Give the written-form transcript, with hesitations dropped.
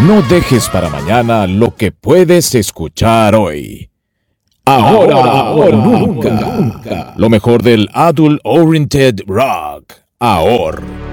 No dejes para mañana lo que puedes escuchar hoy. Ahora o nunca. Lo mejor del Adult Oriented Rock. Ahora.